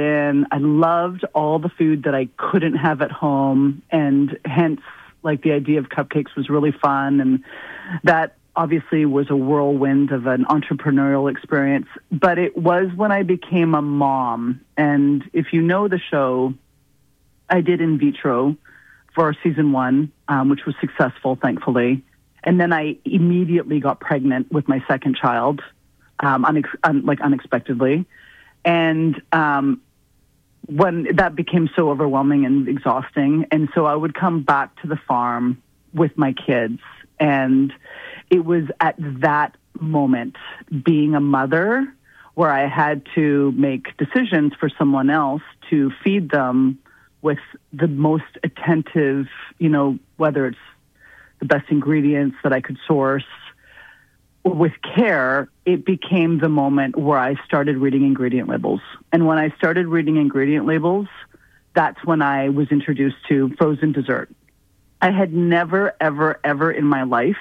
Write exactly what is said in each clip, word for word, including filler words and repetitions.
And I loved all the food that I couldn't have at home. And hence, like, the idea of cupcakes was really fun. And that obviously was a whirlwind of an entrepreneurial experience. But it was when I became a mom. And if you know the show, I did In Vitro for season one, um, which was successful, thankfully. And then I immediately got pregnant with my second child, um, unex- un- like unexpectedly. And um, when that became so overwhelming and exhausting. And so I would come back to the farm with my kids. And it was at that moment, being a mother, where I had to make decisions for someone else to feed them with the most attentive, you know, whether it's the best ingredients that I could source, with care. It became the moment where I started reading ingredient labels. And when I started reading ingredient labels, that's when I was introduced to frozen dessert. I had never, ever, ever in my life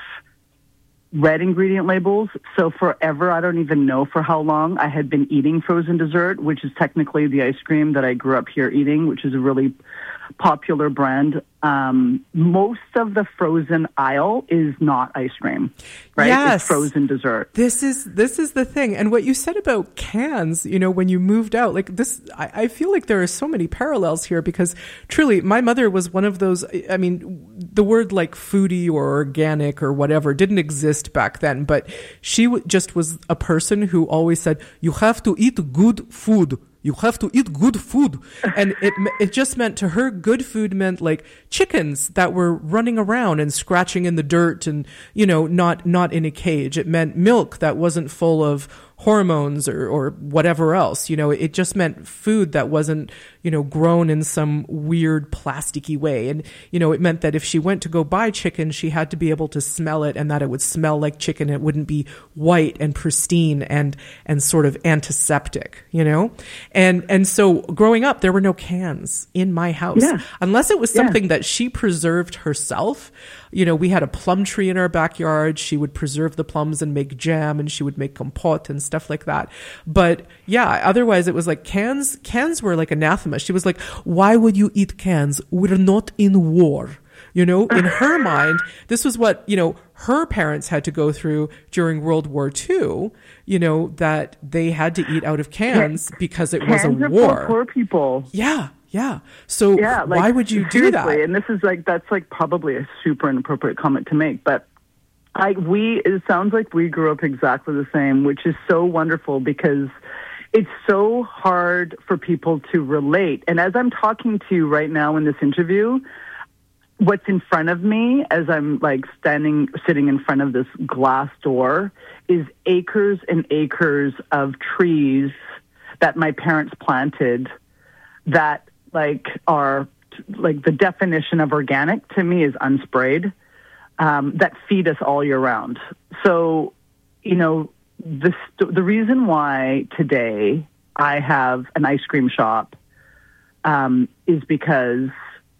read ingredient labels. So forever, I don't even know for how long, I had been eating frozen dessert, which is technically the ice cream that I grew up here eating, which is a really popular brand. Um, most of the frozen aisle is not ice cream, right? Yes. It's frozen dessert. This is this is the thing. And what you said about cans, you know, when you moved out, like this, I, I feel like there are so many parallels here, because truly, my mother was one of those, I mean, the word like foodie or organic or whatever didn't exist back then, but she w- just was a person who always said, you have to eat good food. You have to eat good food. And it it just meant, to her, good food meant like chickens that were running around and scratching in the dirt and, you know, not, not in a cage. It meant milk that wasn't full of hormones or, or whatever else. You know, it just meant food that wasn't, you know, grown in some weird plasticky way. And, you know, it meant that if she went to go buy chicken, she had to be able to smell it, and that it would smell like chicken. It wouldn't be white and pristine and, and sort of antiseptic, you know? And, and so growing up, there were no cans in my house, yeah. unless it was something yeah. that she preserved herself. You know, we had a plum tree in our backyard. She would preserve the plums and make jam, and she would make compote and stuff like that. But yeah, otherwise it was like cans, cans were like anathema. She was like, why would you eat cans? We're not in war. You know, in her mind, this was what, you know, her parents had to go through during World War Two, you know, that they had to eat out of cans because it was a Cans are war. for poor people. Yeah. Yeah. So yeah, like, why would you do seriously, that? And this is like, that's like probably a super inappropriate comment to make, but I, we, it sounds like we grew up exactly the same, which is so wonderful, because it's so hard for people to relate. And as I'm talking to you right now in this interview, what's in front of me as I'm like standing, sitting in front of this glass door, is acres and acres of trees that my parents planted that like are like the definition of organic to me is unsprayed, um, that feed us all year round. So, you know, the, the reason why today I have an ice cream shop um, is because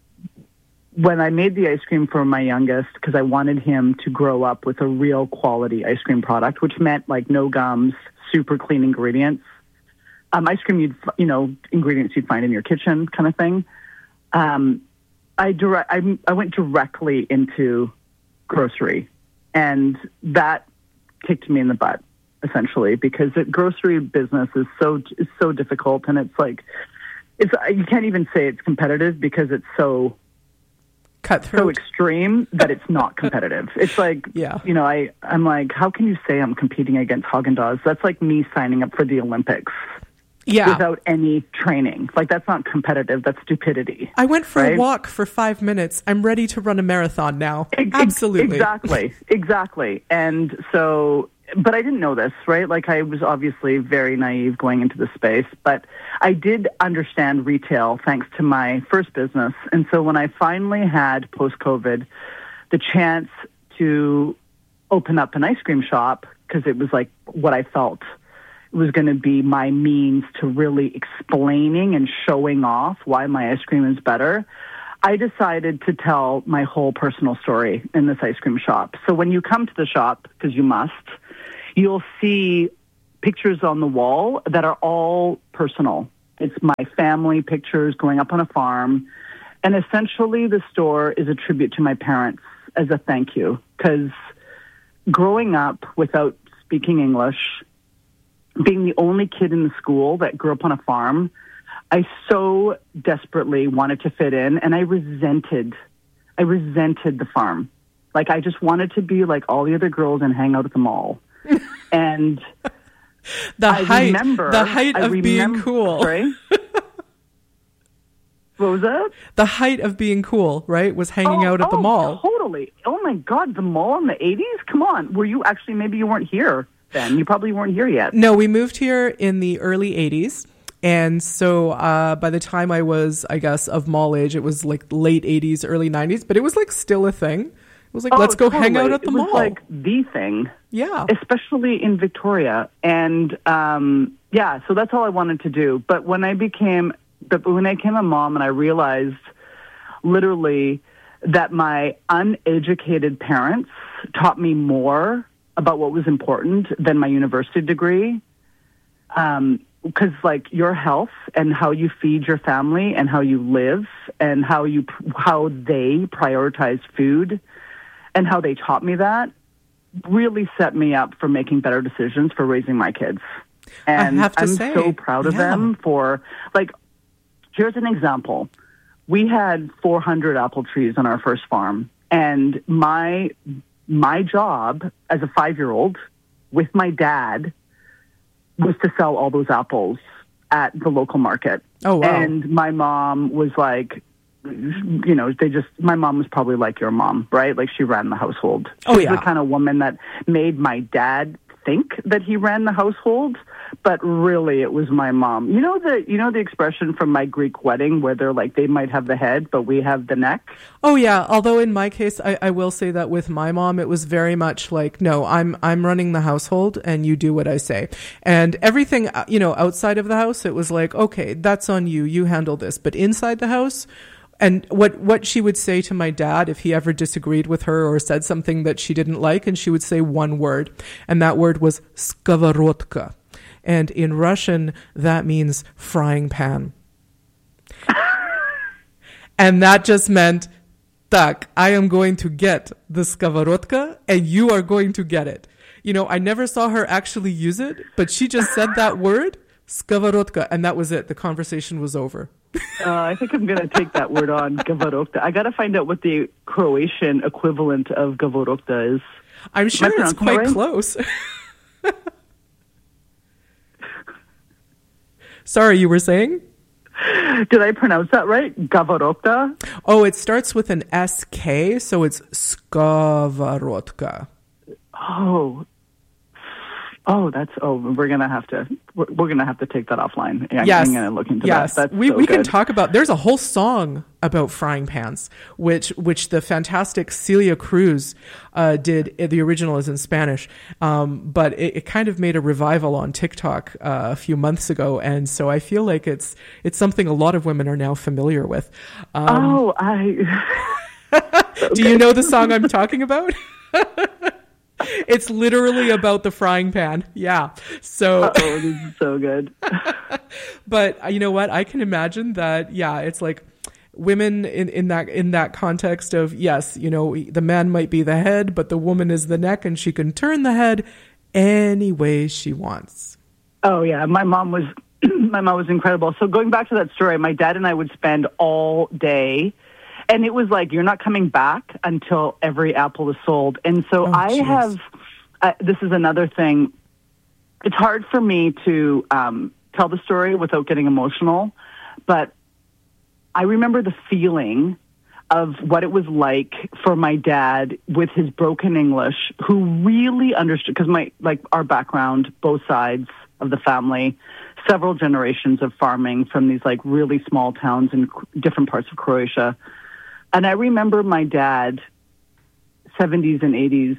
when I made the ice cream for my youngest, because I wanted him to grow up with a real quality ice cream product, which meant like no gums, super clean ingredients. Um, ice cream, you'd, you know, ingredients you'd find in your kitchen kind of thing. Um, I, direct, I, I went directly into grocery, and that kicked me in the butt, essentially, because the grocery business is so is so difficult, and it's like, it's you can't even say it's competitive because it's so cutthroat, so extreme that it's not competitive. It's like, yeah. you know, I, I'm like, how can you say I'm competing against Haagen-Dazs? That's like me signing up for the Olympics. Yeah. Without any training. Like, that's not competitive. That's stupidity. I went for right? a walk for five minutes. I'm ready to run a marathon now. Ex- Absolutely. Exactly. Exactly. And so, but I didn't know this, right? Like, I was obviously very naive going into the space, but I did understand retail thanks to my first business. And so when I finally had, post-COVID, the chance to open up an ice cream shop, because it was like what I felt was going to be my means to really explaining and showing off why my ice cream is better, I decided to tell my whole personal story in this ice cream shop. So when you come to the shop, because you must, you'll see pictures on the wall that are all personal. It's my family pictures growing up on a farm. And essentially the store is a tribute to my parents as a thank you. Because growing up without speaking English, being the only kid in the school that grew up on a farm, I so desperately wanted to fit in, and I resented, I resented the farm. Like, I just wanted to be like all the other girls and hang out at the mall. And the I height, remember, the height I of remember, being cool. Sorry? What was that? The height of being cool, right, was hanging oh, out at oh, the mall. Totally. Oh my God, the mall in the eighties? Come on. Were you actually, maybe you weren't here then. You probably weren't here yet. No, we moved here in the early eighties. And so uh, by the time I was, I guess, of mall age, it was like late eighties, early nineties. But it was like still a thing. It was like, oh, let's go totally. hang out at the it mall. It was like the thing. Yeah. Especially in Victoria. And um, yeah, so that's all I wanted to do. But when I became, but when I became a mom and I realized literally that my uneducated parents taught me more about what was important than my university degree. Um, because like your health and how you feed your family and how you live and how you, how they prioritize food and how they taught me that really set me up for making better decisions for raising my kids. And I have to I'm say, so proud of yeah. them for, like, here's an example. We had four hundred apple trees on our first farm, and my my job as a five-year-old with my dad was to sell all those apples at the local market. Oh, wow. And my mom was like, you know, they just, my mom was probably like your mom, right? Like she ran the household. She Oh, was yeah. the kind of woman that made my dad think that he ran the household, but really it was my mom. You know the you know the expression from My Greek Wedding where they're like, they might have the head, but we have the neck? Oh yeah. Although in my case, I, I will say that with my mom, it was very much like, no, I'm I'm running the household and you do what I say. And everything, you know, outside of the house, it was like, okay, that's on you. You handle this. But inside the house, and what, what she would say to my dad if he ever disagreed with her or said something that she didn't like, and she would say one word, and that word was skоворodka. And in Russian, that means frying pan. And that just meant, tak, I am going to get the skоворodka, and you are going to get it. You know, I never saw her actually use it, but she just said that word, skоворodka, and that was it. The conversation was over. Uh, I think I'm going to take that word on, gavorokta. I got to find out what the Croatian equivalent of gavorokta is. I'm sure it's quite right? close. Sorry, you were saying? Did I pronounce that right? Gavorokta? Oh, it starts with an S K, so it's skоворodka. Oh. Oh, that's, oh, we're going to have to, we're, we're going to have to take that offline. Yeah, Yes. I'm going to look into yes. that. That's we so we good. can talk about, there's a whole song about frying pans, which, which the fantastic Celia Cruz, uh, did. The original is in Spanish. Um, but it, it kind of made a revival on TikTok, uh, a few months ago. And so I feel like it's, it's something a lot of women are now familiar with. Um, oh, I, do you know the song I'm talking about? It's literally about the frying pan. Yeah. So, oh, this is so good. But uh, you know what? I can imagine that. Yeah. It's like women in, in that, in that context of, yes, you know, the man might be the head, but the woman is the neck, and she can turn the head any way she wants. Oh yeah. My mom was, my mom was incredible. So going back to that story, my dad and I would spend all day, and it was like, you're not coming back until every apple is sold. And so Oh, I geez. have, uh, this is another thing. It's hard for me to um, tell the story without getting emotional, but I remember the feeling of what it was like for my dad with his broken English, who really understood, because my, like our background, both sides of the family, several generations of farming from these like really small towns in different parts of Croatia. And I remember my dad, seventies and eighties,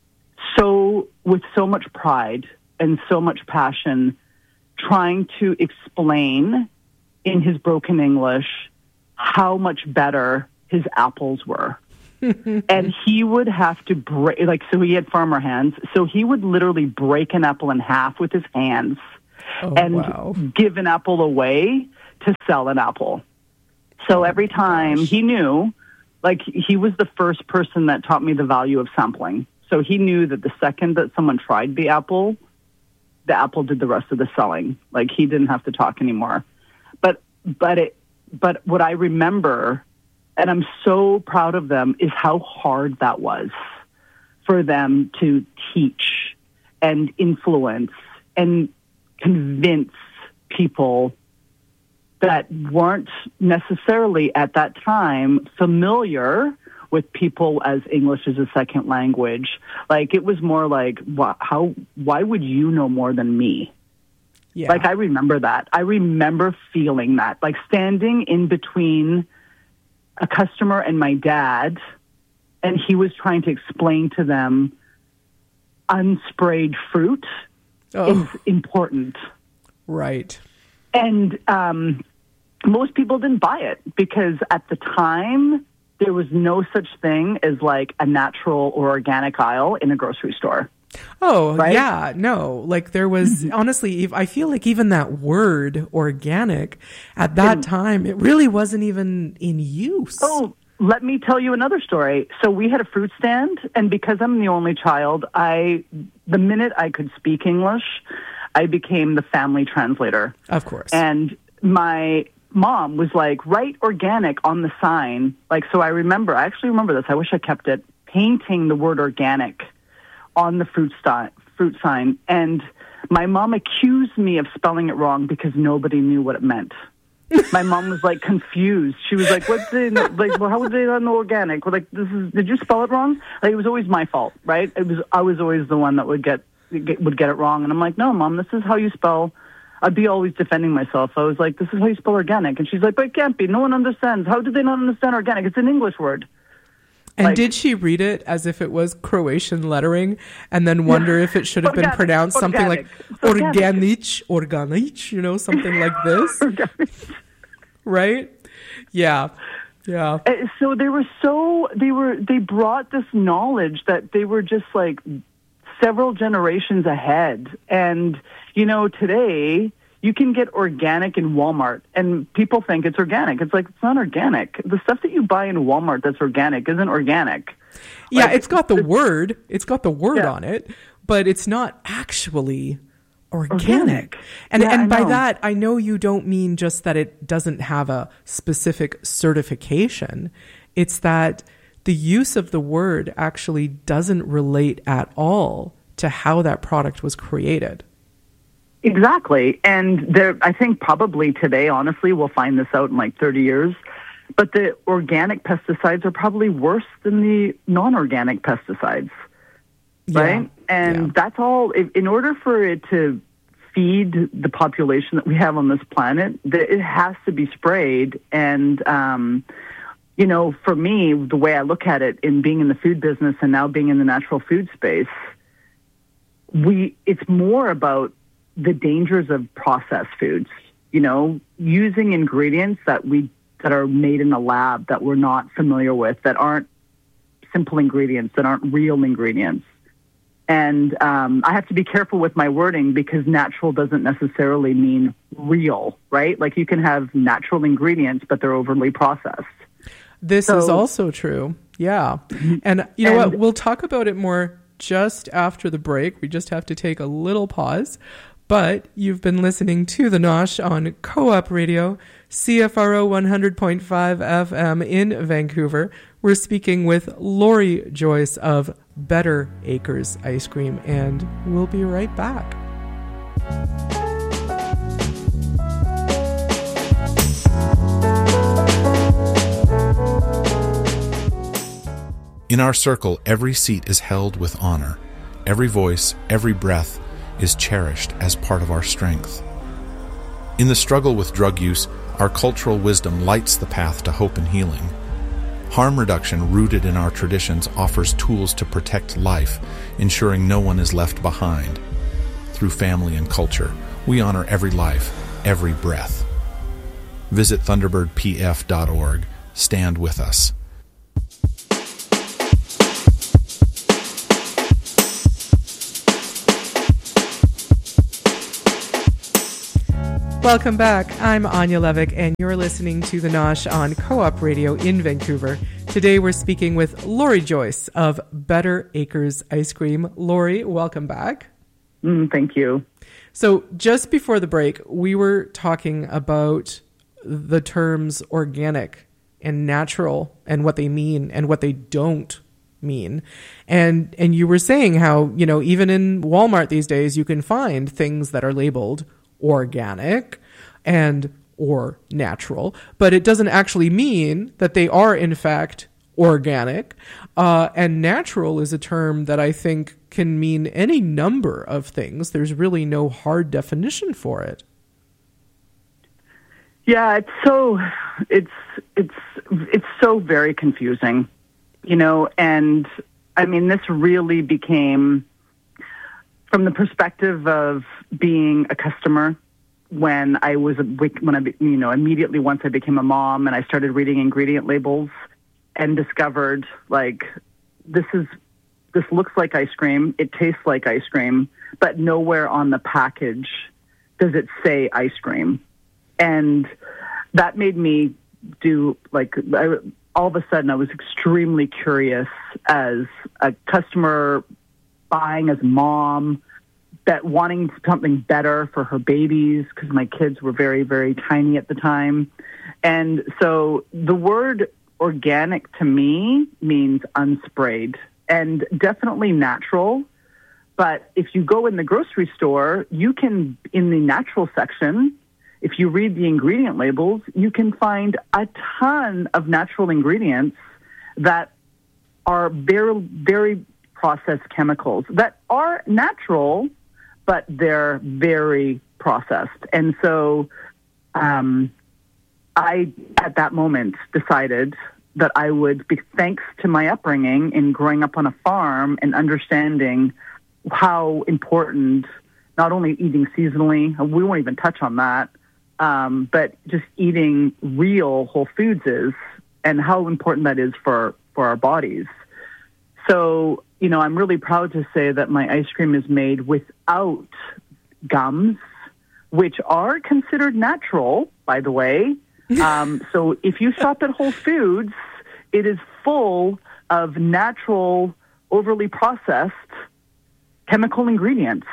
so with so much pride and so much passion, trying to explain in his broken English how much better his apples were. And he would have to break, like, so he had farmer hands, so he would literally break an apple in half with his hands oh, and wow. give an apple away to sell an apple. So every time Gosh. he knew, like he was the first person that taught me the value of sampling. So he knew that the second that someone tried the apple, the apple did the rest of the selling. Like he didn't have to talk anymore. But but it but what I remember, and I'm so proud of them, is how hard that was for them to teach and influence and convince people that weren't necessarily at that time familiar with people as English as a second language. Like it was more like, wh- how? Why would you know more than me? Yeah. Like I remember that. I remember feeling that, like standing in between a customer and my dad, and he was trying to explain to them unsprayed fruit oh. is important. Right. And um, most people didn't buy it because at the time, there was no such thing as like a natural or organic aisle in a grocery store. Oh, right? yeah, no. Like there was, honestly, I feel like even that word organic at that And, time, it really wasn't even in use. Oh, let me tell you another story. So we had a fruit stand, and because I'm the only child, I, the minute I could speak English, I became the family translator. Of course. And my mom was like, write organic on the sign. Like, so I remember, I actually remember this. I wish I kept it, painting the word organic on the fruit, st- fruit sign. And my mom accused me of spelling it wrong because nobody knew what it meant. My mom was like confused. She was like, "What's the like? Well, how would they not know organic? Well, like, this is. Did you spell it wrong?" Like, it was always my fault, right? It was. I was always the one that would get, get would get it wrong. And I'm like, "No, Mom, this is how you spell." I'd be always defending myself. I was like, "This is how you spell organic," and she's like, "But it can't be. No one understands. How do they not understand organic? It's an English word." And Like, did she read it as if it was Croatian lettering and then wonder if it should have been Organic, pronounced something organic, like organic. organic, organic, you know, something like this? Right? Yeah. Yeah. Uh, So they were so, they were, they brought this knowledge that they were just like several generations ahead. And, you know, today you can get organic in Walmart and people think it's organic. It's like, it's not organic. The stuff that you buy in Walmart that's organic isn't organic. Yeah, Like, it's got the word. It's got the word Yeah. on it, but it's not actually organic. Organic. And Yeah, and I by know. that, I know you don't mean just that it doesn't have a specific certification. It's that the use of the word actually doesn't relate at all to how that product was created. Exactly. And there, I think probably today, honestly, we'll find this out in like thirty years. But the organic pesticides are probably worse than the non-organic pesticides, right? Yeah. And Yeah. that's all. In in order for it to feed the population that we have on this planet, that it has to be sprayed. And, um, you know, for me, the way I look at it in being in the food business and now being in the natural food space, we it's more about the dangers of processed foods, you know, using ingredients that we that are made in the lab that we're not familiar with, that aren't simple ingredients, that aren't real ingredients. And um, I have to be careful with my wording because natural doesn't necessarily mean real, right? Like you can have natural ingredients, but they're overly processed. This So- is also true. Yeah. And you know And- what? We'll talk about it more just after the break. We just have to take a little pause. But you've been listening to The Nosh on Co-op Radio, C F R O one hundred point five F M in Vancouver. We're speaking with Lori Joyce of Better Acres Ice Cream, and we'll be right back. In our circle, every seat is held with honor. Every voice, every breath is cherished as part of our strength. In the struggle with drug use, our cultural wisdom lights the path to hope and healing. Harm reduction, rooted in our traditions, offers tools to protect life, ensuring no one is left behind. Through family and culture, we honor every life, every breath. Visit thunderbird p f dot org. Stand with us. Welcome back. I'm Anya Levick, and you're listening to The Nosh on Co-op Radio in Vancouver. Today we're speaking with Lori Joyce of Better Acres Ice Cream. Lori, welcome back. Mm, thank you. So just before the break, we were talking about the terms organic and natural and what they mean and what they don't mean. And and you were saying how, you know, even in Walmart these days, you can find things that are labeled organic and or natural, but it doesn't actually mean that they are in fact organic. Uh, and natural is a term that I think can mean any number of things. There's really no hard definition for it. Yeah, it's so it's it's it's so very confusing, you know, and I mean this really became from the perspective of being a customer when I was a, when I you know immediately once I became a mom and I started reading ingredient labels and discovered like this is this looks like ice cream, it tastes like ice cream, but nowhere on the package does it say ice cream. And that made me do, like, I, all of a sudden I was extremely curious as a customer buying as a mom, that wanting something better for her babies, because my kids were very, very tiny at the time. And so the word organic to me means unsprayed and definitely natural. But if you go in the grocery store, you can, in the natural section, if you read the ingredient labels, you can find a ton of natural ingredients that are very, very processed chemicals that are natural, but they're very processed. And so um, I, at that moment, decided that I would, be, thanks to my upbringing in growing up on a farm and understanding how important not only eating seasonally, we won't even touch on that, Um, but just eating real whole foods is, and how important that is for, for our bodies. So, you know, I'm really proud to say that my ice cream is made without gums, which are considered natural, by the way. Um, so if you shop at Whole Foods, it is full of natural, overly processed chemical ingredients.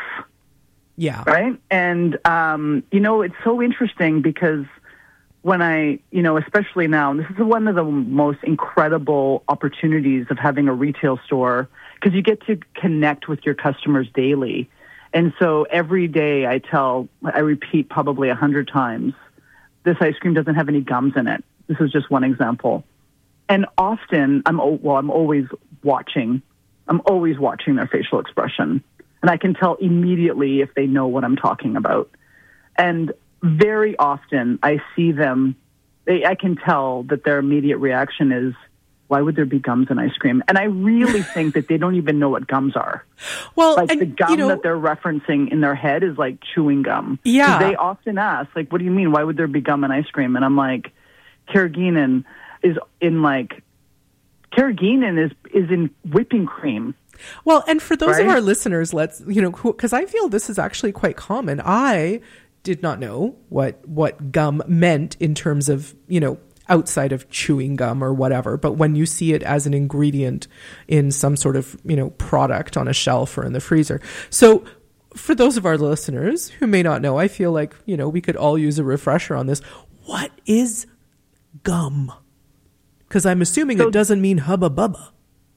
Yeah. Right. And, um, you know, it's so interesting because when I, you know, especially now, and this is one of the most incredible opportunities of having a retail store, because you get to connect with your customers daily. And so every day I tell, I repeat probably a hundred times, this ice cream doesn't have any gums in it. This is just one example. And often I'm, well, I'm always watching, I'm always watching their facial expression. And I can tell immediately if they know what I'm talking about. And very often I see them, they, I can tell that their immediate reaction is, why would there be gums in ice cream? And I really think that they don't even know what gums are. Well, like and, the gum you know, that they're referencing in their head is like chewing gum. Yeah. They often ask, like, what do you mean? Why would there be gum in ice cream? And I'm like, carrageenan is in like, carrageenan is, is in whipping cream. Well, and for those right? of our listeners, let's, you know, because I feel this is actually quite common. I did not know what, what gum meant in terms of, you know, outside of chewing gum or whatever. But when you see it as an ingredient in some sort of, you know, product on a shelf or in the freezer. So for those of our listeners who may not know, I feel like, you know, we could all use a refresher on this. What is gum? Because I'm assuming so, it doesn't mean hubba bubba.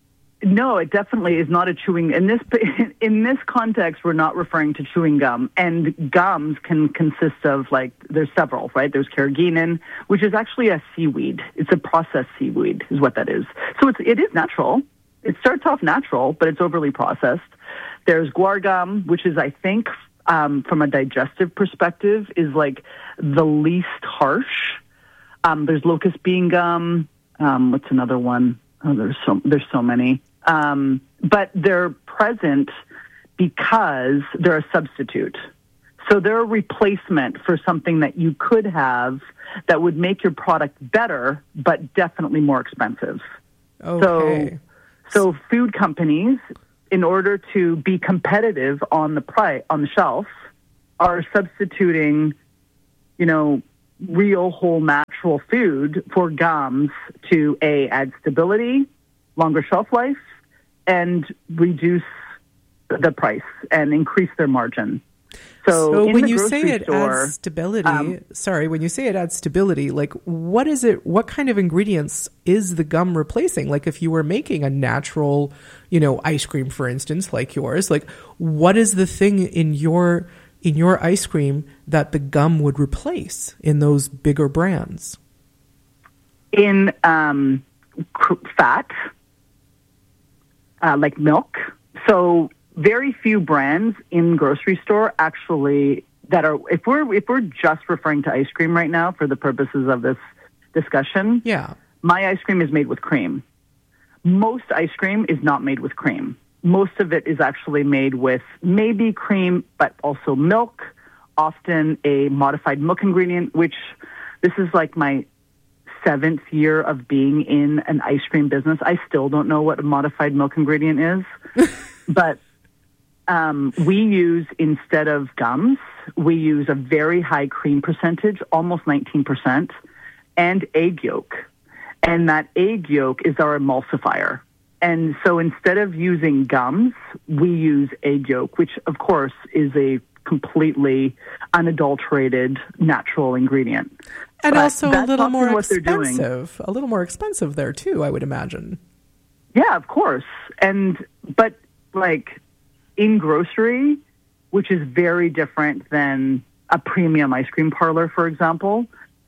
No, it definitely is not a chewing. In this in this context, we're not referring to chewing gum. And gums can consist of, like, there's several, right? There's carrageenan, which is actually a seaweed. It's a processed seaweed, is what that is. So it's it is natural. It starts off natural, but it's overly processed. There's guar gum, which is, I think, um, from a digestive perspective, is like the least harsh. Um, there's locust bean gum. Um, what's another one? Oh, there's so there's so many. Um, but they're present because they're a substitute. So they're a replacement for something that you could have that would make your product better, but definitely more expensive. Okay. So, so food companies, in order to be competitive on the price on the shelf, are substituting you know, real, whole, natural food for gums to A, add stability, longer shelf life, and reduce the price and increase their margin. So, so in when the you say grocery it store, adds stability, um, sorry, when you say it adds stability, like what is it, what kind of ingredients is the gum replacing? Like if you were making a natural, you know, ice cream, for instance, like yours, like what is the thing in your, in your ice cream that the gum would replace in those bigger brands? In um, fat, uh, like milk. So very few brands in grocery store actually that are, if we're if we're just referring to ice cream right now for the purposes of this discussion, yeah, my ice cream is made with cream. Most ice cream is not made with cream. Most of it is actually made with maybe cream, but also milk, often a modified milk ingredient, which this is like my seventh year of being in an ice cream business. I still don't know what a modified milk ingredient is. But um, we use, instead of gums, we use a very high cream percentage, almost nineteen percent, and egg yolk. And that egg yolk is our emulsifier. And so instead of using gums, we use egg yolk, which, of course, is a completely unadulterated natural ingredient. And But also a that's little often more what they're doing. expensive. A little more expensive there, too, I would imagine. Yeah, of course. And, but like in grocery, which is very different than a premium ice cream parlor, for example,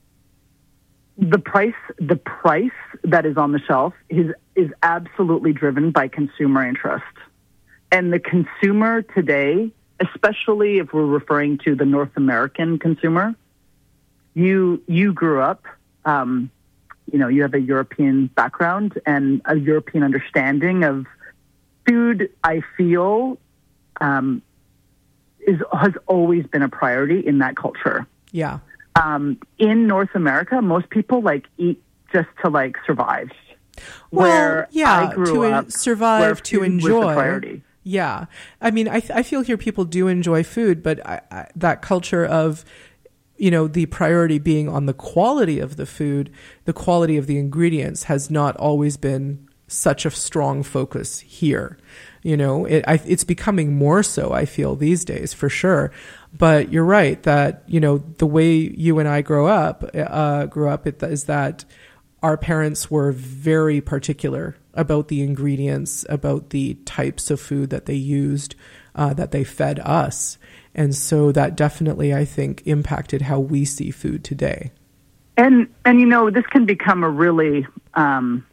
the price, the price that is on the shelf is, is absolutely driven by consumer interest. And the consumer today, especially if we're referring to the North American consumer, you, you grew up, um, you know, you have a European background and a European understanding of food. I feel um, is has always been a priority in that culture. Yeah. Um, in North America, most people like eat just to like survive. Well, where yeah, I grew to up, survive, where to food was the enjoy. priority. Yeah. I mean, I, I feel here people do enjoy food, but I, I, that culture of, you know, the priority being on the quality of the food, the quality of the ingredients has not always been such a strong focus here. You know, it, I, it's becoming more so, I feel, these days, for sure. But you're right that, you know, the way you and I grow up, uh, grew up it, is that our parents were very particular about the ingredients, about the types of food that they used, uh, that they fed us. And so that definitely, I think, impacted how we see food today. And, and you know, this can become a really um,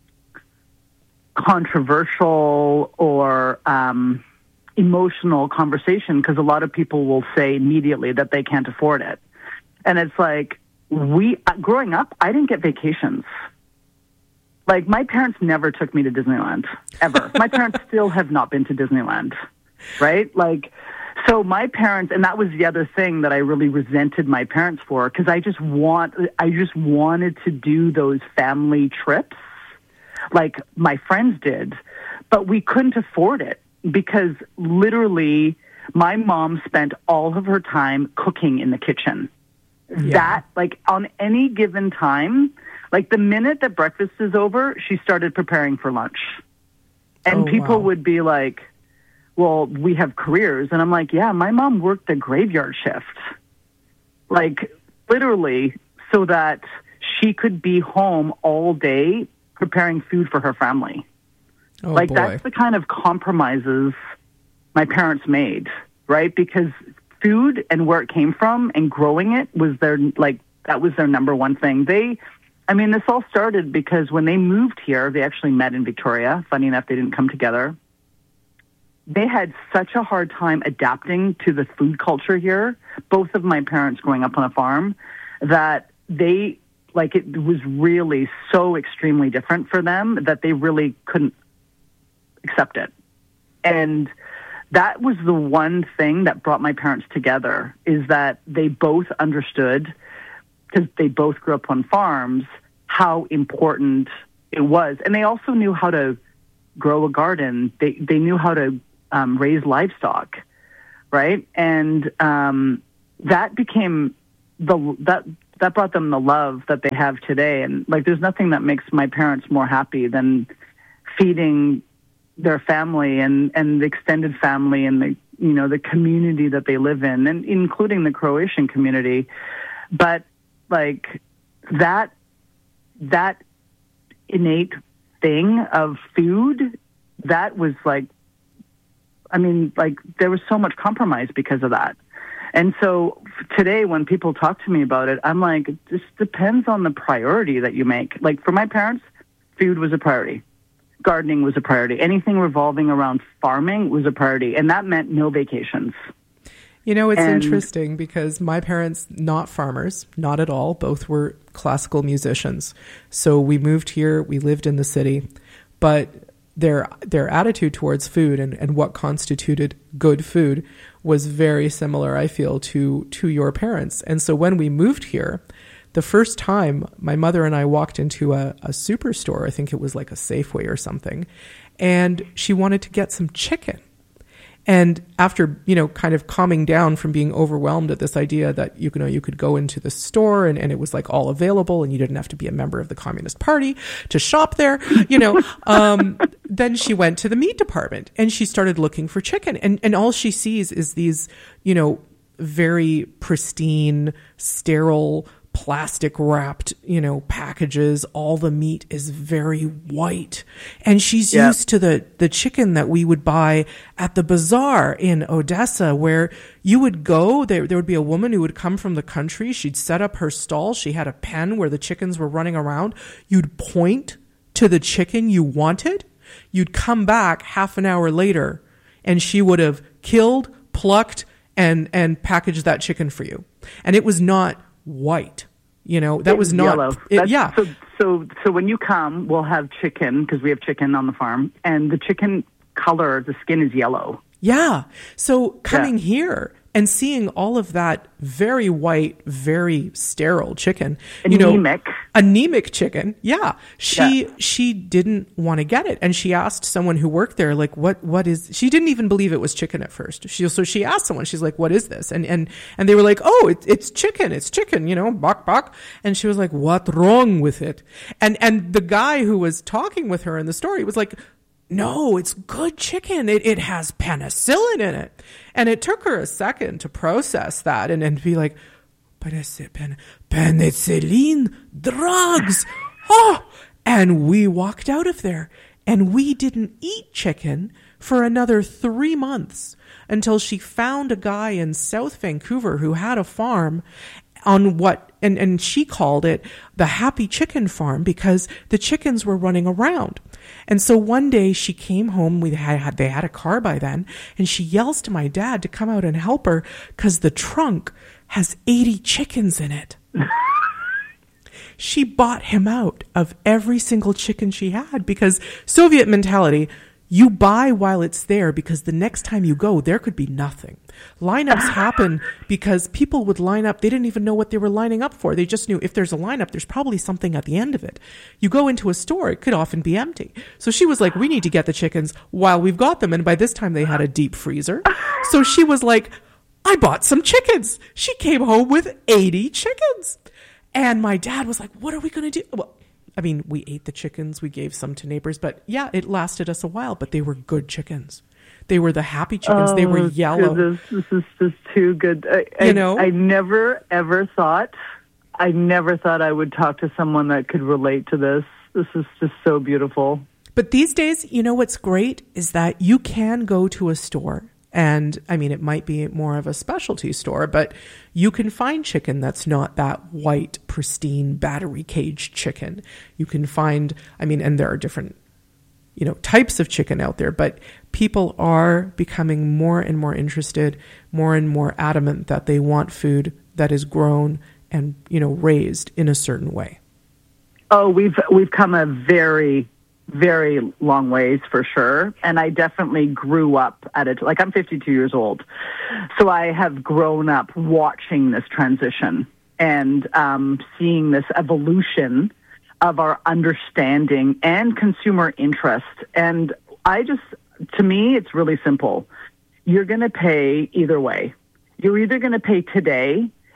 controversial or um, emotional conversation, because a lot of people will say immediately that they can't afford it. And it's like, we, growing up, I didn't get vacations. Like, my parents never took me to Disneyland, ever. My parents still have not been to Disneyland, right? Like, so my parents, and that was the other thing that I really resented my parents for, because I just want, I just wanted to do those family trips like my friends did, but we couldn't afford it because literally my mom spent all of her time cooking in the kitchen. Yeah. That, like, on any given time, like the minute that breakfast is over, she started preparing for lunch. And oh, people wow. would be like, well, we have careers. And I'm like, yeah, my mom worked a graveyard shift. Like, literally, so that she could be home all day preparing food for her family. Oh, like, boy. That's the kind of compromises my parents made, right? Because food and where it came from and growing it was their, like, that was their number one thing. They, I mean, this all started because when they moved here, they actually met in Victoria. Funny enough, they didn't come together. They had such a hard time adapting to the food culture here, both of my parents growing up on a farm, that they, like, it was really so extremely different for them that they really couldn't accept it. And that was the one thing that brought my parents together, is that they both understood, because they both grew up on farms, how important it was. And they also knew how to grow a garden. They they knew how to um, raise livestock, right? And um, that became the that that brought them the love that they have today. And like, there's nothing that makes my parents more happy than feeding their family and, and the extended family and the, you know, the community that they live in, and including the Croatian community. But like that, that innate thing of food, that was like, I mean, like there was so much compromise because of that. And so today when people talk to me about it, I'm like, it just depends on the priority that you make. Like for my parents, food was a priority. Gardening was a priority. Anything revolving around farming was a priority. And that meant no vacations. You know, it's and, interesting because my parents, not farmers, not at all. Both were classical musicians. So we moved here, we lived in the city, but their their attitude towards food and, and what constituted good food was very similar, I feel, to to your parents. And so when we moved here, the first time my mother and I walked into a, a superstore, I think it was like a Safeway or something, and she wanted to get some chicken. And after, you know, kind of calming down from being overwhelmed at this idea that, you know, you could go into the store and, and it was like all available and you didn't have to be a member of the Communist Party to shop there, you know, um, then she went to the meat department and she started looking for chicken. And, and all she sees is these, you know, very pristine, sterile, plastic wrapped, you know, packages. All the meat is very white. And she's yep. used to the, the chicken that we would buy at the bazaar in Odessa, where you would go, there, there would be a woman who would come from the country. She'd set up her stall. She had a pen where the chickens were running around. You'd point to the chicken you wanted. You'd come back half an hour later and she would have killed, plucked, and, and packaged that chicken for you. And it was not white, you know, that it was not, yellow. It, yeah. So, so, so when you come, we'll have chicken because we have chicken on the farm, and the chicken color, the skin is yellow. Yeah. So coming yeah. here and seeing all of that very white, very sterile chicken, anemic, you know, anemic chicken. Yeah. She, yeah. she didn't want to get it. And she asked someone who worked there, like, what, what is, she didn't even believe it was chicken at first. She, so she asked someone, she's like, what is this? And, and, and they were like, oh, it, it's chicken. It's chicken, you know, bok, bok. And she was like, what's wrong with it? And, and the guy who was talking with her in the story was like, no, it's good chicken. It it has penicillin in it. And it took her a second to process that and, and be like, but I said pen, penicillin, drugs. Oh, and we walked out of there and we didn't eat chicken for another three months until she found a guy in South Vancouver who had a farm on what, and, and she called it the Happy Chicken Farm because the chickens were running around. And so one day she came home, we had, they had a car by then, and she yells to my dad to come out and help her because the trunk has eighty chickens in it. She bought him out of every single chicken she had because Soviet mentality, you buy while it's there because the next time you go, there could be nothing. Lineups happen because people would line up. They didn't even know what they were lining up for. They just knew if there's a lineup, there's probably something at the end of it. You go into a store, it could often be empty. So she was like, we need to get the chickens while we've got them. And by this time they had a deep freezer. So she was like, I bought some chickens. She came home with eighty chickens. And my dad was like, what are we going to do? Well, I mean, we ate the chickens. We gave some to neighbors. But yeah, it lasted us a while. But they were good chickens. They were the happy chickens. Oh, they were yellow. Goodness, this is just too good. I, you I, know? I never, ever thought, I never thought I would talk to someone that could relate to this. This is just so beautiful. But these days, you know what's great is that you can go to a store. And I mean, it might be more of a specialty store, but you can find chicken that's not that white, pristine, battery caged chicken. You can find, I mean, and there are different, you know, types of chicken out there, but people are becoming more and more interested, more and more adamant that they want food that is grown and, you know, raised in a certain way. Oh, we've we've come a very very long ways for sure. And I definitely grew up at it. Like I'm fifty-two years old. So I have grown up watching this transition and um, seeing this evolution of our understanding and consumer interest. And I just, to me, it's really simple. You're going to pay either way. You're either going to pay today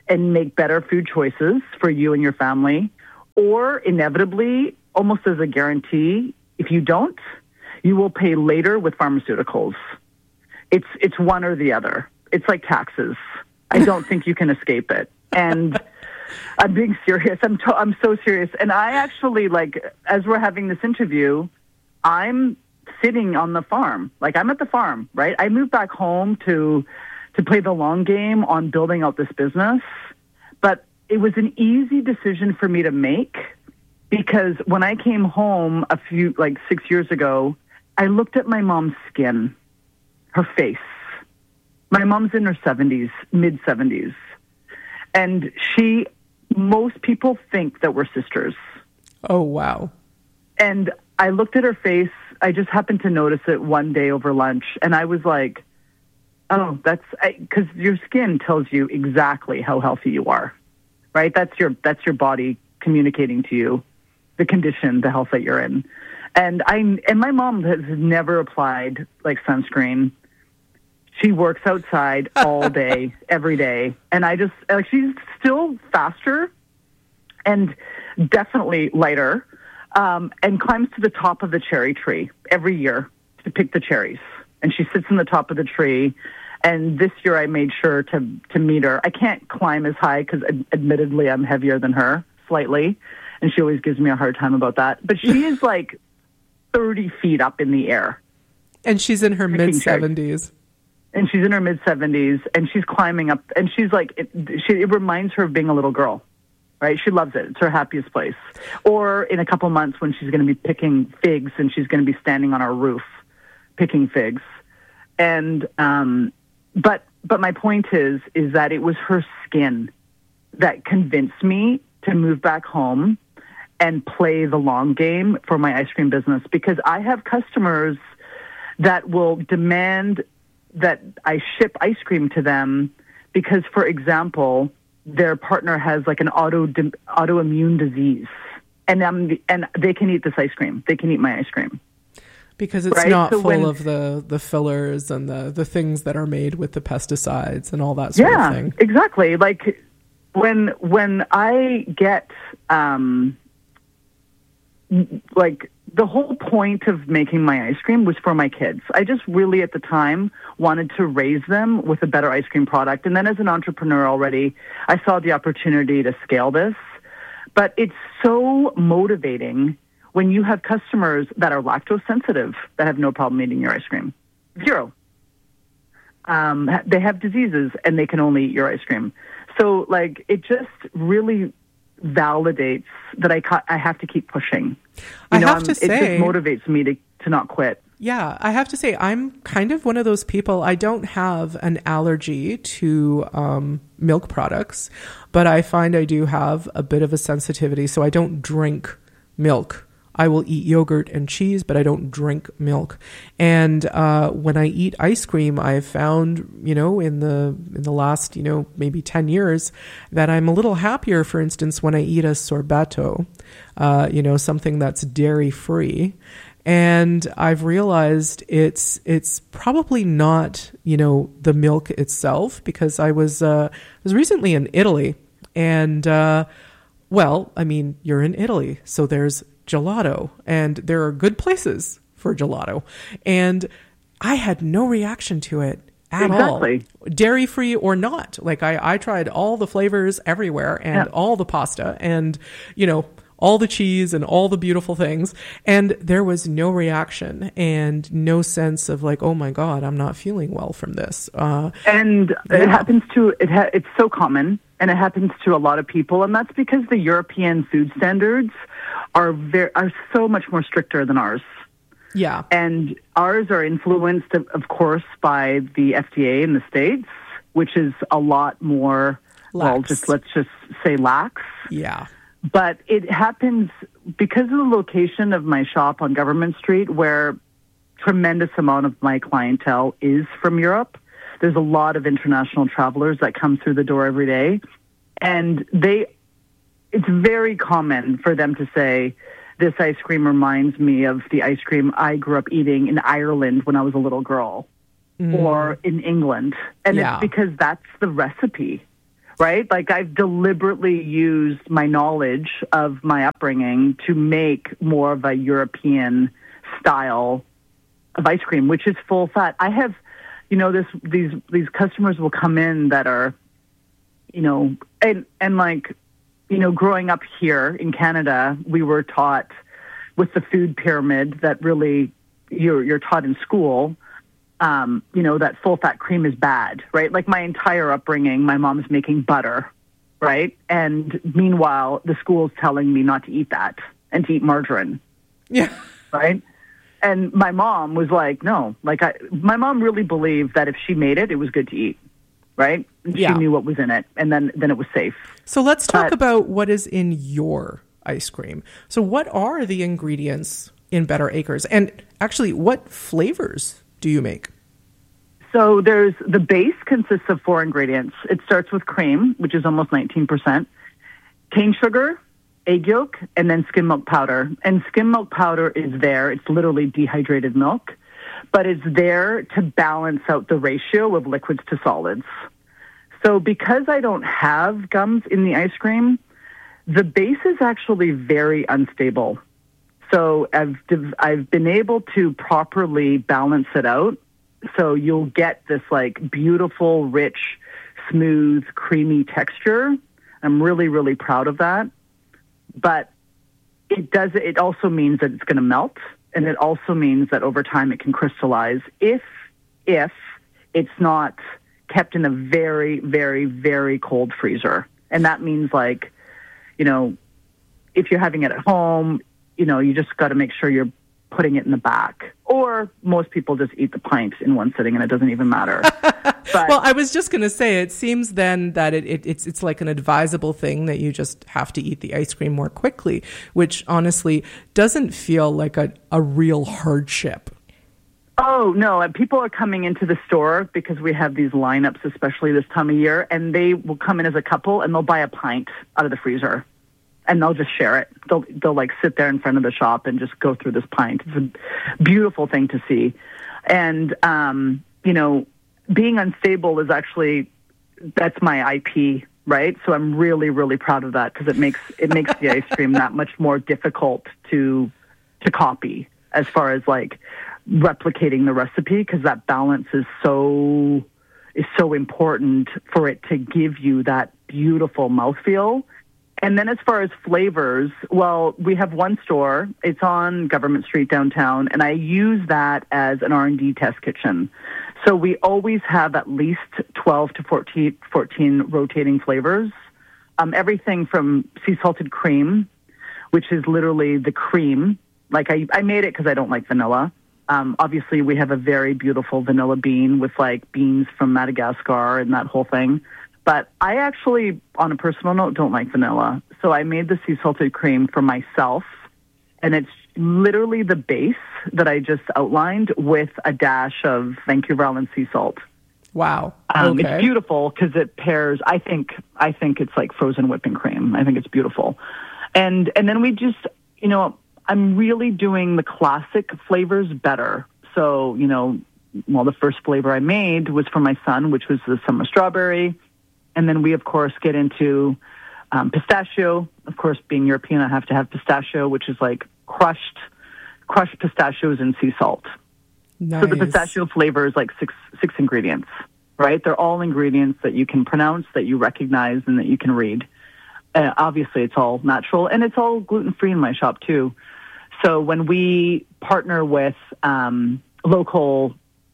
and make better food choices for you and your family, or inevitably, almost as a guarantee, if you don't, you will pay later with pharmaceuticals. It's it's one or the other. It's like taxes. I don't think you can escape it. And I'm being serious. I'm to- I'm so serious. And I actually, like, as we're having this interview, I'm sitting on the farm. Like, I'm at the farm, right? I moved back home to to play the long game on building out this business. But it was an easy decision for me to make because when I came home a few, like six years ago, I looked at my mom's skin, her face. My mom's in her seventies, mid-seventies. And she, most people think that we're sisters. Oh, wow. And I looked at her face. I just happened to notice it one day over lunch. And I was like, oh, that's, because your skin tells you exactly how healthy you are, right? That's your, that's your body communicating to you the condition, the health that you're in. And I, and my mom has never applied like sunscreen. She works outside all day, every day. And I just, like, she's still faster and definitely lighter, um, and climbs to the top of the cherry tree every year to pick the cherries. And she sits on the top of the tree. And this year I made sure to, to meet her. I can't climb as high because ad- admittedly I'm heavier than her slightly. And she always gives me a hard time about that. But she is like thirty feet up in the air. And she's in her mid-seventies. And she's in her mid-seventies, and she's climbing up. And she's like, it, she, it reminds her of being a little girl, right? She loves it. It's her happiest place. Or in a couple months when she's going to be picking figs, and she's going to be standing on our roof picking figs. And, um, but, but my point is, is that it was her skin that convinced me to move back home and play the long game for my ice cream business, because I have customers that will demand that I ship ice cream to them because, for example, their partner has like an auto autoimmune disease, and um, and they can eat this ice cream. They can eat my ice cream because it's right? not so full when, of the, the fillers and the, the things that are made with the pesticides and all that sort yeah, of thing. Yeah, exactly. Like when when I get um, like. The whole point of making my ice cream was for my kids. I just really, at the time, wanted to raise them with a better ice cream product. And then as an entrepreneur already, I saw the opportunity to scale this. But it's so motivating when you have customers that are lactose sensitive that have no problem eating your ice cream. Zero. Um, they have diseases and they can only eat your ice cream. So, like, it just really validates that I ca- I have to keep pushing. You I know, have I'm, to it say, just motivates me to, to not quit. Yeah, I have to say, I'm kind of one of those people. I don't have an allergy to um, milk products, but I find I do have a bit of a sensitivity. So I don't drink milk. I will eat yogurt and cheese, but I don't drink milk. And uh, when I eat ice cream, I've found, you know, in the in the last, you know, maybe ten years, that I'm a little happier, for instance, when I eat a sorbetto, uh, you know, something that's dairy-free. And I've realized it's it's probably not, you know, the milk itself, because I was uh, was recently in Italy, and uh, well, I mean, you're in Italy, so there's gelato, and there are good places for gelato, and I had no reaction to it at exactly. all, dairy free or not. Like I, I tried all the flavors everywhere and yeah. all the pasta and, you know, all the cheese and all the beautiful things. And there was no reaction and no sense of like, oh my God, I'm not feeling well from this. Uh, and yeah. it happens to, it ha- it's so common, and it happens to a lot of people. And that's because the European food standards are very, are so much more stricter than ours. Yeah. And ours are influenced, of, of course, by the F D A in the States, which is a lot more, lax. well, just let's just say lax. Yeah. But it happens because of the location of my shop on Government Street, where tremendous amount of my clientele is from Europe. There's a lot of international travelers that come through the door every day. And they, it's very common for them to say, this ice cream reminds me of the ice cream I grew up eating in Ireland when I was a little girl, mm. or in England. And yeah. it's because that's the recipe, right? Like I've deliberately used my knowledge of my upbringing to make more of a European style of ice cream, which is full fat. I have, you know, this these these customers will come in that are, you know, and and like, you know, growing up here in Canada, we were taught with the food pyramid that really you're you're taught in school. Um, you know, that full fat cream is bad, right? Like my entire upbringing, my mom's making butter, right? And meanwhile, the school's telling me not to eat that and to eat margarine. Yeah. Right? And my mom was like, no, like I, my mom really believed that if she made it, it was good to eat, right? Yeah. She knew what was in it, and then, then it was safe. So let's talk but, about what is in your ice cream. So what are the ingredients in Better Acres? And actually, what flavors do you make? So there's the base consists of four ingredients. It starts with cream, which is almost nineteen percent, cane sugar, egg yolk, and then skim milk powder. And skim milk powder is there. It's literally dehydrated milk, but it's there to balance out the ratio of liquids to solids. So because I don't have gums in the ice cream, the base is actually very unstable. So I've I've been able to properly balance it out. So you'll get this like beautiful, rich, smooth, creamy texture. I'm really, really proud of that. But it does. It also means that it's going to melt, and it also means that over time it can crystallize if if it's not kept in a very, very, very cold freezer. And that means like, you know, if you're having it at home, you know, you just got to make sure you're putting it in the back. Or most people just eat the pint in one sitting and it doesn't even matter. But, well, I was just going to say, it seems then that it, it, it's it's like an advisable thing that you just have to eat the ice cream more quickly, which honestly doesn't feel like a, a real hardship. Oh, no. People are coming into the store because we have these lineups, especially this time of year, and they will come in as a couple and they'll buy a pint out of the freezer. And they'll just share it. They'll they'll like sit there in front of the shop and just go through this pint. It's a beautiful thing to see. And, um, you know, being unstable is actually, that's my I P, right? So I'm really, really proud of that because it makes it makes the ice cream that much more difficult to to copy as far as like replicating the recipe, because that balance is so is so important for it to give you that beautiful mouthfeel. And then as far as flavors, well, we have one store. It's on Government Street downtown, and I use that as an R and D test kitchen. So we always have at least twelve to fourteen, fourteen rotating flavors. Um, everything from sea salted cream, which is literally the cream. Like I, I made it because I don't like vanilla. Um, obviously, we have a very beautiful vanilla bean with like beans from Madagascar and that whole thing. But I actually, on a personal note, don't like vanilla. So I made the sea salted cream for myself, and it's literally the base that I just outlined with a dash of Vancouver Island sea salt. Wow. Um, okay. It's beautiful because it pairs, I think, I think it's like frozen whipping cream. I think it's beautiful. And, and then we just, you know, I'm really doing the classic flavors better. So, you know, well, the first flavor I made was for my son, which was the summer strawberry. And then we, of course, get into um, pistachio. Of course, being European, I have to have pistachio, which is like crushed crushed pistachios and sea salt. Nice. So the pistachio flavor is like six six ingredients, right? They're all ingredients that you can pronounce, that you recognize, and that you can read. Uh, obviously, it's all natural, and it's all gluten-free in my shop, too. So when we partner with um, local,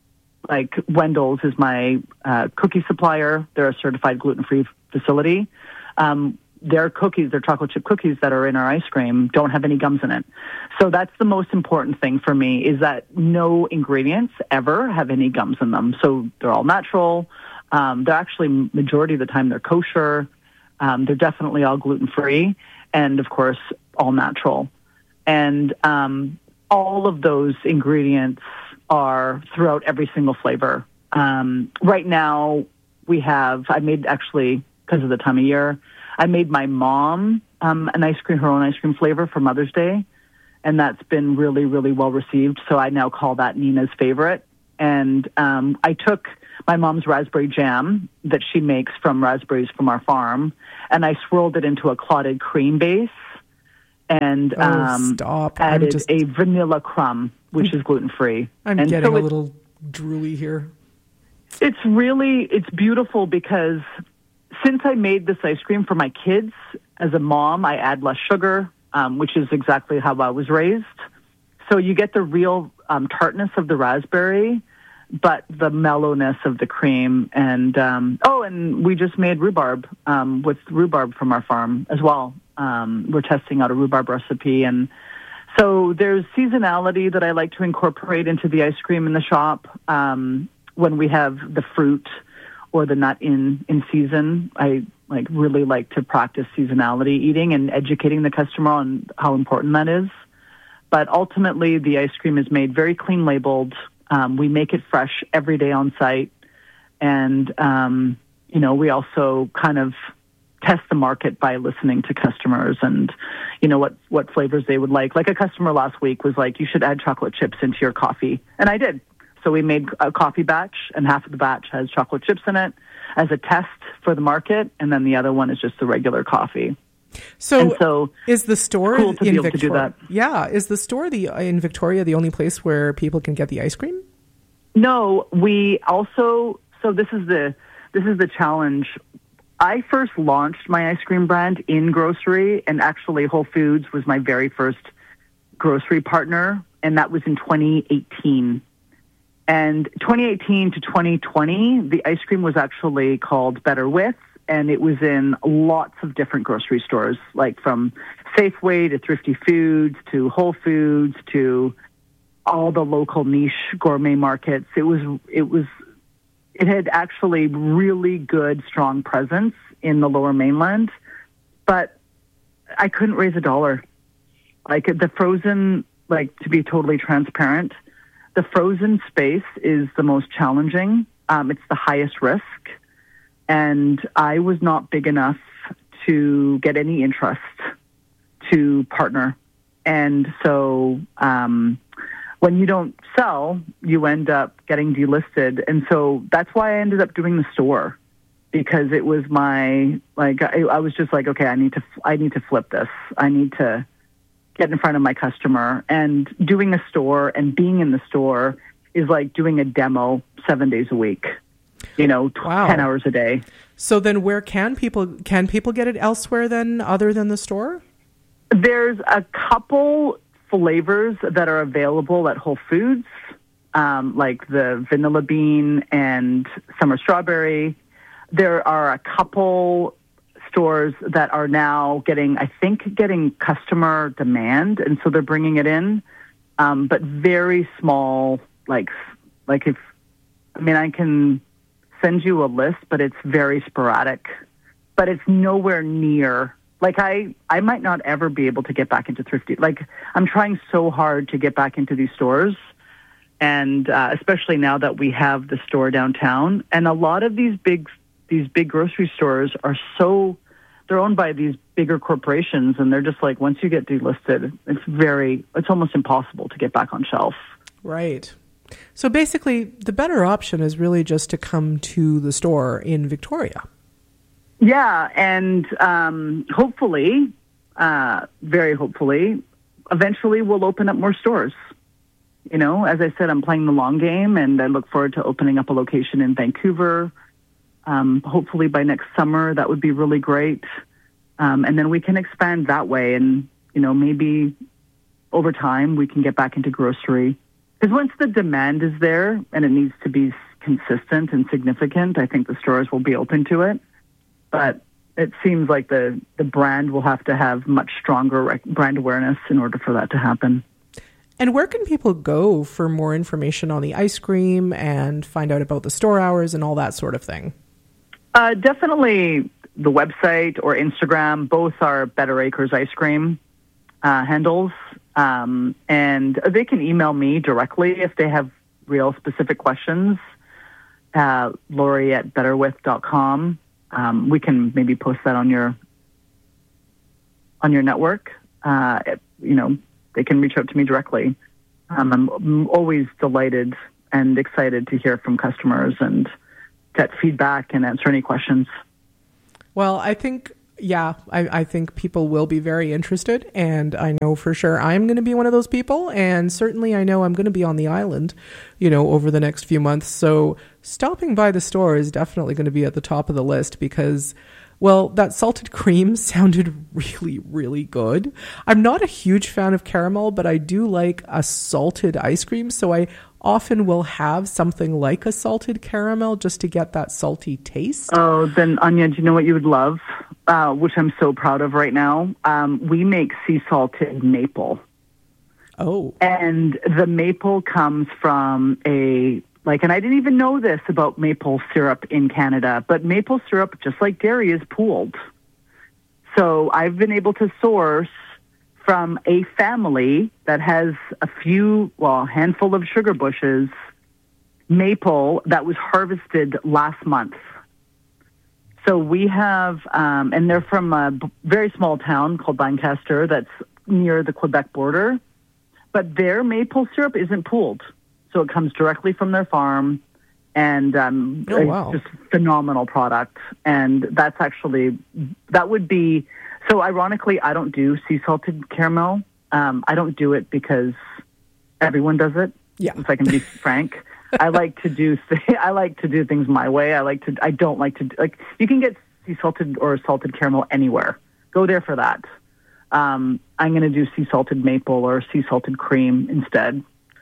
like Wendell's is my uh, cookie supplier. They're a certified gluten-free facility. Um, their cookies, their chocolate chip cookies that are in our ice cream don't have any gums in it. So that's the most important thing for me, is that no ingredients ever have any gums in them. So they're all natural. Um, they're actually, majority of the time, they're kosher. Um, they're definitely all gluten-free and, of course, all natural. And um, all of those ingredients are throughout every single flavor. Um, right now, we have, I made actually, because of the time of year, I made my mom um, an ice cream, her own ice cream flavor for Mother's Day, and that's been really, really well received. So I now call that Nina's favorite. And um, I took my mom's raspberry jam that she makes from raspberries from our farm, and I swirled it into a clotted cream base and oh, um, stop. added just, a vanilla crumb, which is gluten-free. I'm and getting so a little drooly here. It's really, it's beautiful because since I made this ice cream for my kids, as a mom, I add less sugar, um, which is exactly how I was raised. So you get the real um, tartness of the raspberry, but the mellowness of the cream. And, um, oh, and we just made rhubarb um, with rhubarb from our farm as well. Um, we're testing out a rhubarb recipe. And so there's seasonality that I like to incorporate into the ice cream in the shop. Um, when we have the fruit or the nut in, in season, I like really like to practice seasonality eating and educating the customer on how important that is. But ultimately, the ice cream is made very clean labeled. Um, we make it fresh every day on site. And, um, you know, we also kind of test the market by listening to customers and, you know, what, what flavors they would like. Like a customer last week was like, you should add chocolate chips into your coffee. And I did. So we made a coffee batch, and half of the batch has chocolate chips in it as a test for the market. And then the other one is just the regular coffee. So, so is the store cool to in be able Victoria? to do that. Yeah, is the store the in Victoria the only place where people can get the ice cream? No, we also. So this is the this is the challenge. I first launched my ice cream brand in grocery, and actually Whole Foods was my very first grocery partner, and that was in twenty eighteen. And twenty eighteen to twenty twenty, the ice cream was actually called Better With. And it was in lots of different grocery stores, like from Safeway to Thrifty Foods to Whole Foods to all the local niche gourmet markets. It was, it was, it had actually really good, strong presence in the Lower Mainland, but I couldn't raise a dollar. Like the frozen, like to be totally transparent, the frozen space is the most challenging. Um, it's the highest risk. And I was not big enough to get any interest to partner. And so um, when you don't sell, you end up getting delisted. And so that's why I ended up doing the store, because it was my, like, I, I was just like, okay, I need to, I need to flip this. I need to get in front of my customer. And doing a store and being in the store is like doing a demo seven days a week. You know, wow. ten hours a day. So then where can people, can people get it elsewhere then, other than the store? There's a couple flavors that are available at Whole Foods, um, like the vanilla bean and summer strawberry. There are a couple stores that are now getting, I think, getting customer demand, and so they're bringing it in, um, but very small, like, like if, I mean, I can send you a list, but it's very sporadic. But it's nowhere near. Like I, I might not ever be able to get back into Thrifty. Like I'm trying so hard to get back into these stores, and uh, especially now that we have the store downtown. And a lot of these big, these big grocery stores are so, they're owned by these bigger corporations, and they're just like, once you get delisted, it's very, it's almost impossible to get back on shelf. Right. So basically, the better option is really just to come to the store in Victoria. Yeah, and um, hopefully, uh, very hopefully, eventually we'll open up more stores. You know, as I said, I'm playing the long game, and I look forward to opening up a location in Vancouver. Um, hopefully by next summer, that would be really great. Um, and then we can expand that way, and, you know, maybe over time we can get back into grocery. Because once the demand is there and it needs to be consistent and significant, I think the stores will be open to it. But it seems like the, the brand will have to have much stronger rec- brand awareness in order for that to happen. And where can people go for more information on the ice cream and find out about the store hours and all that sort of thing? Uh, definitely the website or Instagram. Both are Better Acres Ice Cream uh, handles. Um, and they can email me directly if they have real specific questions. Uh, Lori at betterwith dot com. Um, we can maybe post that on your on your network. Uh, you know, they can reach out to me directly. Um, I'm always delighted and excited to hear from customers and get feedback and answer any questions. Well, I think, yeah, I, I think people will be very interested, and I know for sure I'm going to be one of those people, and certainly I know I'm going to be on the island, you know, over the next few months. So stopping by the store is definitely going to be at the top of the list because, well, that salted cream sounded really, really good. I'm not a huge fan of caramel, but I do like a salted ice cream, so I often will have something like a salted caramel just to get that salty taste. Oh, then Anya, do you know what you would love, uh, which I'm so proud of right now? Um, we make sea salted maple. Oh. And the maple comes from a, like, and I didn't even know this about maple syrup in Canada, but maple syrup, just like dairy, is pooled. So I've been able to source from a family that has a few, well, a handful of sugar bushes, maple that was harvested last month. So we have, um, and they're from a b- very small town called Lancaster that's near the Quebec border, but their maple syrup isn't pooled. So it comes directly from their farm, and um, oh, wow. it's just phenomenal product. And that's actually, that would be, so ironically, I don't do sea salted caramel. Um, I don't do it because everyone does it. Yeah. If I can be frank, I like to do th- I like to do things my way. I like to. I don't like to like. You can get sea salted or salted caramel anywhere. Go there for that. Um, I'm going to do sea salted maple or sea salted cream instead.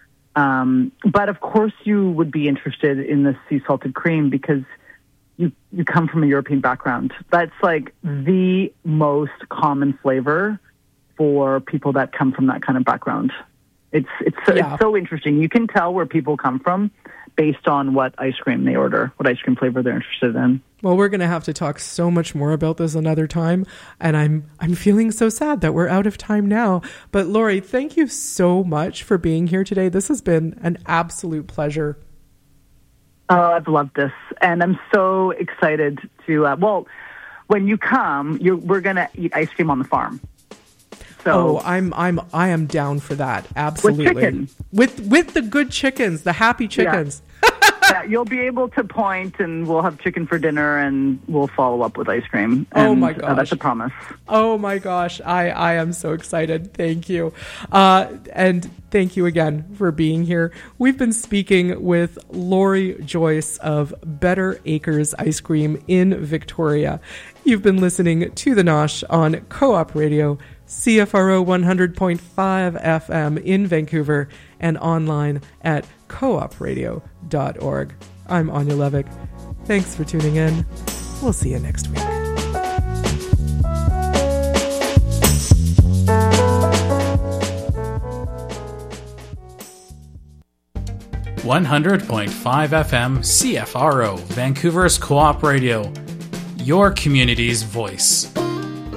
Um, but of course, you would be interested in the sea salted cream because you you come from a European background. That's like the most common flavor for people that come from that kind of background. It's it's so, yeah. it's so interesting. You can tell where people come from based on what ice cream they order, what ice cream flavor they're interested in. Well, we're going to have to talk so much more about this another time, and I'm I'm feeling so sad that we're out of time now. But Lori, thank you so much for being here today. This has been an absolute pleasure. Oh, I've loved this, and I'm so excited to. Uh, well, when you come, you're, we're going to eat ice cream on the farm. So oh, I'm I'm I am down for that. Absolutely. With chicken. With with the good chickens, the happy chickens. Yeah. Yeah, you'll be able to point, and we'll have chicken for dinner, and we'll follow up with ice cream. And, oh my gosh, uh, that's a promise. Oh my gosh, I I am so excited. Thank you, uh, and thank you again for being here. We've been speaking with Lori Joyce of Better Acres Ice Cream in Victoria. You've been listening to the Nosh on Co-op Radio, C F R O one hundred point five F M in Vancouver, and online at co op radio dot org. I'm Anya Levick. Thanks for tuning in. We'll see you next week. one hundred point five F M C F R O, Vancouver's Co-op Radio. Your community's voice.